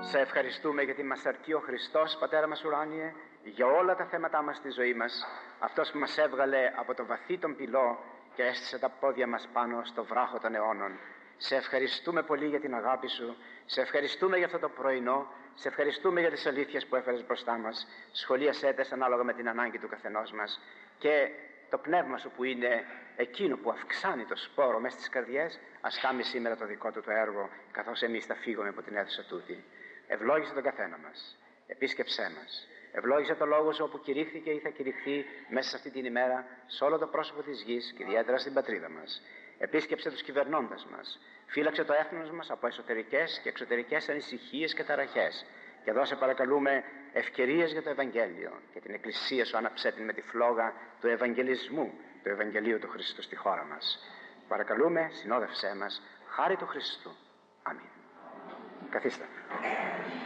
Σε ευχαριστούμε γιατί μας αρκεί ο Χριστός, Πατέρα μας ουράνιε, για όλα τα θέματά μας στη ζωή μας, αυτός που μας έβγαλε από το βαθύ τον πυλό και έστησε τα πόδια μας πάνω στο βράχο των αιώνων. Σε ευχαριστούμε πολύ για την αγάπη σου, σε ευχαριστούμε για αυτό το πρωινό, σε ευχαριστούμε για τις αλήθειες που έφερες μπροστά μας. Σχολίασέ τες ανάλογα με την ανάγκη του καθενός μας, και το πνεύμα σου που είναι εκείνο που αυξάνει το σπόρο μέσα στις καρδιές, ας κάνει σήμερα το δικό του το έργο, καθώς εμείς θα φύγουμε από την αίθουσα τούτη. Ευλόγησε τον καθένα μας, επίσκεψέ μας. Ευλόγησε το λόγο σου όπου κηρύχθηκε ή θα κηρυχθεί μέσα σε αυτή την ημέρα σε όλο το πρόσωπο της γης και ιδιαίτερα στην πατρίδα μας. Επίσκεψε τους κυβερνώντας μας. Φύλαξε το έθνος μας από εσωτερικές και εξωτερικές ανησυχίες και ταραχές. Και δώσε παρακαλούμε ευκαιρίες για το Ευαγγέλιο και την Εκκλησία σου άναψέ την με τη φλόγα του Ευαγγελισμού, του Ευαγγελίου του Χριστού στη χώρα μας. Παρακαλούμε, συνόδευσέ μας, χάρη του Χριστού. Αμήν. Καθίστε.